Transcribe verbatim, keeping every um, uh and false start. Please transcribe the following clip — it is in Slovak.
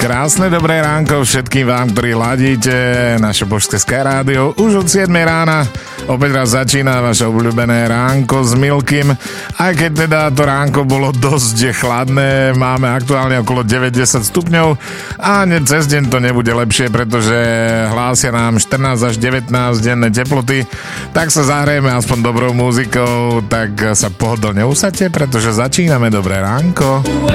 Krásne dobré ránko všetkým vám, ktorí ladíte naše božské Sky rádio. Už od siedmej rána opäť raz začína vaše obľúbené ránko s Milkym. Aj keď teda to ránko bolo dosť chladné, máme aktuálne okolo deväť desať stupňov a cez deň to nebude lepšie, pretože hlásia nám štrnásť až devätnásť denné teploty. Tak sa zahrajeme aspoň dobrou muzikou, tak sa pohodlne usadte, pretože začíname dobré ránko.